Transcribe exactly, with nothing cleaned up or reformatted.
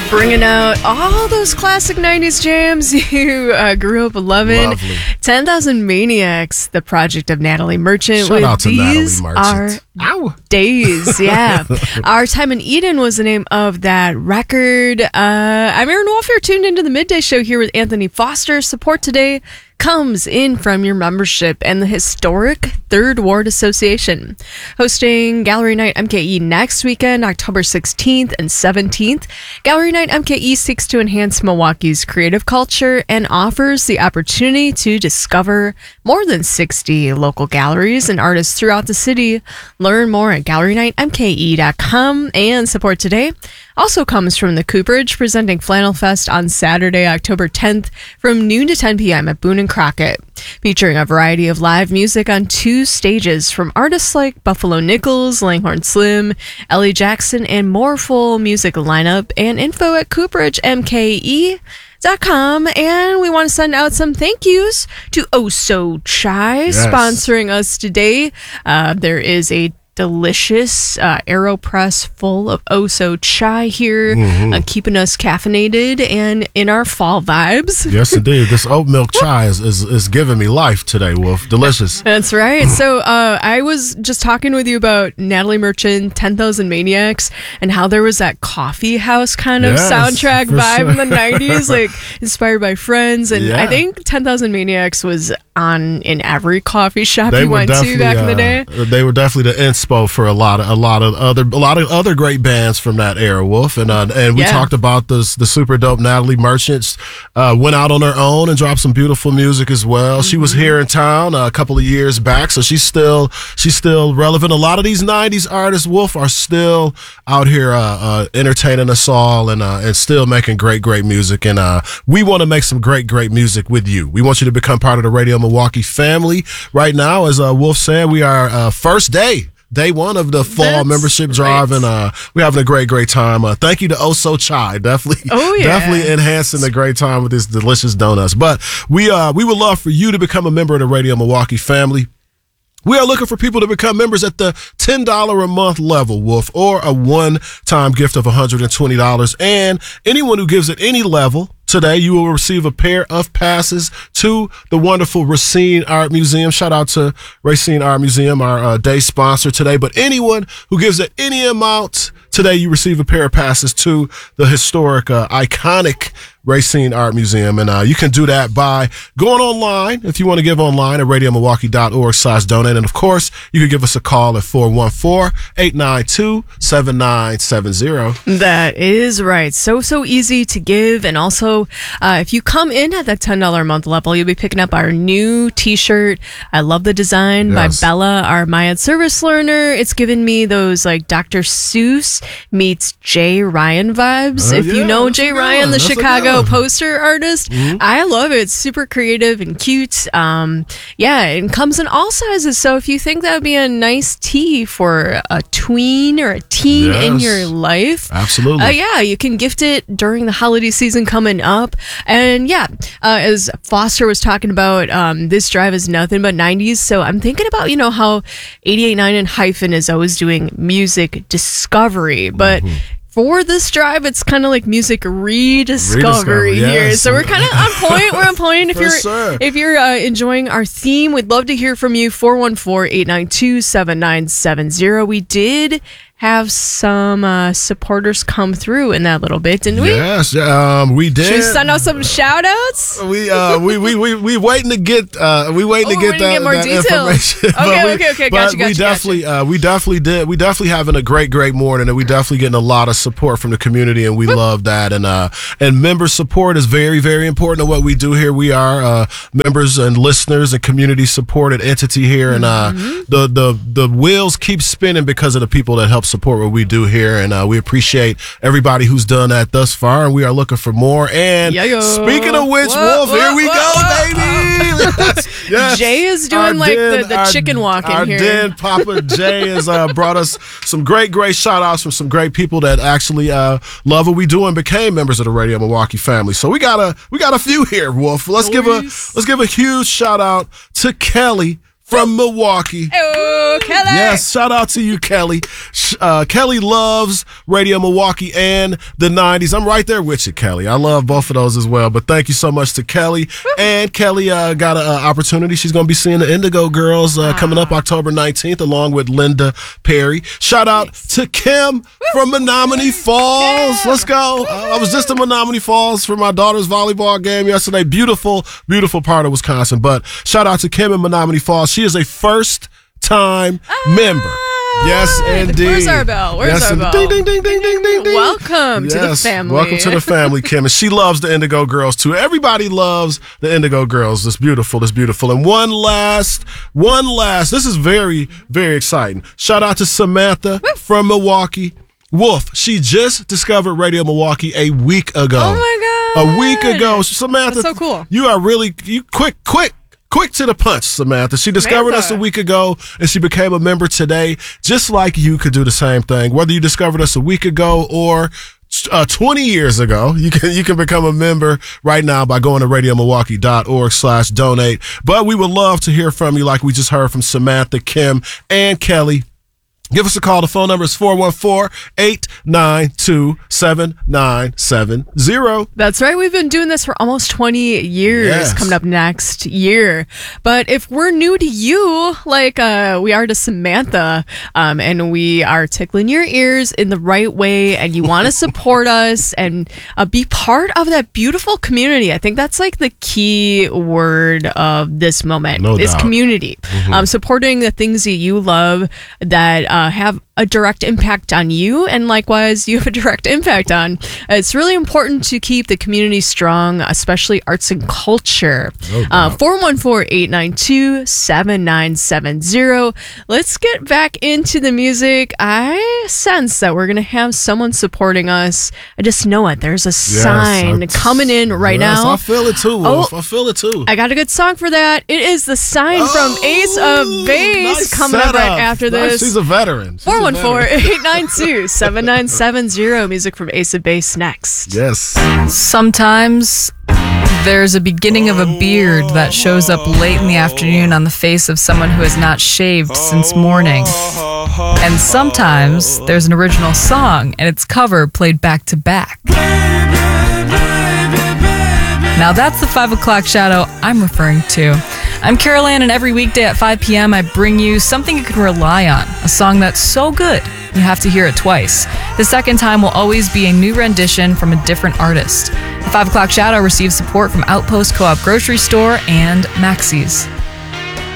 Bringing out all those classic nineties jams you uh, grew up loving. Lovely. ten thousand Maniacs, the project of Natalie Merchant. Shout with out to These Natalie Merchant. Are Ow. Days, yeah. Our Time in Eden was the name of that record. Uh, I'm Erin Wolf. You're tuned into the Midday Show here with Anthony Foster. Support today comes in from your membership and the historic Third Ward Association. Hosting Gallery Night M K E next weekend, October sixteenth and seventeenth. Gallery Night M K E seeks to enhance Milwaukee's creative culture and offers the opportunity to discover more than sixty local galleries and artists throughout the city. Learn more at gallery night m k e dot com, and support today also comes from the Cooperage, presenting Flannel Fest on Saturday, October tenth from noon to ten p.m. at Boone and Crockett, featuring a variety of live music on two stages from artists like Buffalo Nichols, Langhorne Slim, Ellie Jackson, and more. Full music lineup and info at cooperage m k e dot com. And we want to send out some thank yous to Oso Chai, Yes. sponsoring us today. Uh, there is a delicious uh, AeroPress full of Oso Chai here, Mm-hmm. uh, keeping us caffeinated and in our fall vibes. Yes, indeed. This oat milk chai is, is, is giving me life today, Wolf. Delicious. That's right. So uh, I was just talking with you about Natalie Merchant, ten thousand Maniacs, and how there was that coffee house kind of Yes, soundtrack for vibe sure. in the nineties, like inspired by Friends. And Yeah. I think ten thousand Maniacs was on in every coffee shop They you were went to definitely back in the day. uh, they were definitely the inspo for a lot of a lot of other a lot of other great bands from that era, Wolf. And uh, and we Yeah. talked about this the super dope Natalie Merchant uh, went out on her own and dropped some beautiful music as well. She was here in town uh, a couple of years back, so she's still she's still relevant. A lot of these nineties artists, Wolf, are still out here uh, uh, entertaining us all and uh, and still making great great music. And uh, we want to make some great great music with you. We want you to become part of the Radio Milwaukee family right now. As uh, Wolf said, we are uh, first day. Day one of the fall That's membership drive, right. and uh, we're having a great, great time. Uh, thank you to Oso Chai, definitely, Oh, yeah. definitely enhancing the great time with these delicious donuts. But we, uh, we would love for you to become a member of the Radio Milwaukee family. We are looking for people to become members at the ten dollars a month level, Wolf, or a one-time gift of one hundred twenty dollars. And anyone who gives at any level today, you will receive a pair of passes to the wonderful Racine Art Museum. Shout out to Racine Art Museum, our uh, day sponsor today. But anyone who gives at any amount today, you receive a pair of passes to the historic, uh, iconic Racine Art Museum. And uh, you can do that by going online, if you want to give online, at radio milwaukee dot org slash donate. And of course, you can give us a call at four one four, eight nine two, seven nine seven zero. That is right. So, so easy to give. And also, uh, if you come in at that ten dollars a month level, you'll be picking up our new t-shirt. I love the design Yes. by Bella, our Maya service learner. It's given me those like Doctor Seuss meets Jay Ryan vibes. Uh, if you yeah, know that's Jay a good Ryan, one. the That's a good Chicago one. poster artist, I love it. It's super creative and cute. Um, yeah, it comes in all sizes. So if you think that would be a nice tee for a tween or a teen in Yes. your life, Absolutely. uh, yeah, you can gift it during the holiday season coming up. And yeah, uh, as Foster was talking about, um, this drive is nothing but nineties. So I'm thinking about, you know, how eighty-eight point nine and Hyphen is always doing music discovery. But for this drive, it's kind of like music rediscovery, Rediscovery, here. yes. So we're kind of on point. We're on point. If For you're sure. if you're uh, enjoying our theme, we'd love to hear from you. four one four, eight nine two, seven nine seven zero. We did have some uh, supporters come through in that little bit, didn't we? Yes, um, we did. Should we send out some shout outs? We uh we we we we waiting to get uh we waiting Oh, to we're get waiting to that, get more that details. information. Okay, But we- okay, okay, but gotcha, we gotcha, definitely uh we definitely did we definitely having a great great morning, and we definitely getting a lot of support from the community, and we love that. And uh and member support is very very important to what we do here. We are uh members and listeners and community supported entity here, and uh Mm-hmm. the the the wheels keep spinning because of the people that help support what we do here, and uh, we appreciate everybody who's done that thus far, and we are looking for more. And Yeah-yo. speaking of which, Whoa, Wolf, here whoa, we whoa, go, whoa, baby. Yes, yes. Jay is doing Our like den- the, the our- chicken walk in our here. den Papa Jay has uh, brought us some great, great shout outs from some great people that actually uh, love what we do and became members of the Radio Milwaukee family. So we got a we got a few here, Wolf. Let's give a Nice. let's give a huge shout out to Kelly from Milwaukee. Oh, Kelly. Yes, shout out to you, Kelly. Uh, Kelly loves Radio Milwaukee and the nineties. I'm right there with you, Kelly. I love both of those as well. But thank you so much to Kelly. And Kelly uh, got an uh, opportunity. She's going to be seeing the Indigo Girls uh, coming up October nineteenth along with Linda Perry. Shout out to Kim from Menominee Falls. Let's go. Uh, I was just in Menominee Falls for my daughter's volleyball game yesterday. Beautiful, beautiful part of Wisconsin. But shout out to Kim in Menominee Falls. She is a first-time ah, member. Yes, indeed. Where's our bell? Where's yes, our bell? Ding, ding, ding, ding, ding, ding, ding. Welcome yes, to the family. Welcome to the family, Kim. And she loves the Indigo Girls, too. Everybody loves the Indigo Girls. It's beautiful. It's beautiful. And one last, one last. This is very, very exciting. Shout out to Samantha Woo. from Milwaukee. Wolf, she just discovered Radio Milwaukee a week ago. Oh, my God. A week ago. Samantha. That's so cool. You are really, you quick, quick. Quick to the punch, Samantha. She discovered Samantha. us a week ago, and she became a member today, just like you could do the same thing. Whether you discovered us a week ago or uh, twenty years ago, you can you can become a member right now by going to radiomilwaukee.org slash donate. But we would love to hear from you like we just heard from Samantha, Kim, and Kelly. Give us a call. The phone number is four one four, eight nine two, seven nine seven zero. That's right. We've been doing this for almost twenty years, yes. coming up next year. But if we're new to you, like uh, we are to Samantha, um, and we are tickling your ears in the right way, and you want to support us and uh, be part of that beautiful community, I think that's like the key word of this moment no is doubt. community. Mm-hmm. Um, supporting the things that you love that uh, Uh, have a direct impact on you, and likewise you have a direct impact on. It's really important to keep the community strong, especially arts and culture. uh, four one four, eight nine two, seven nine seven zero. Let's get back into the music. I sense that we're going to have someone supporting us. I just know it. There's a yes, sign I, coming in right yes, now. I feel it too, Wolf. Oh, I feel it too. I got a good song for that. It is the sign oh, from Ace of Base nice coming up right after nice. this. She's a veteran. four one four, eight nine two, seven nine seven zero. Music from Ace of Base next. Yes. Sometimes there's a beginning of a beard that shows up late in the afternoon on the face of someone who has not shaved since morning. And sometimes there's an original song and its cover played back to back. Now that's the five o'clock shadow I'm referring to. I'm Carol Ann, and every weekday at five p.m. I bring you something you can rely on, a song that's so good you have to hear it twice. The second time will always be a new rendition from a different artist. The five o'clock shadow receives support from Outpost Co-op Grocery Store and Maxey's.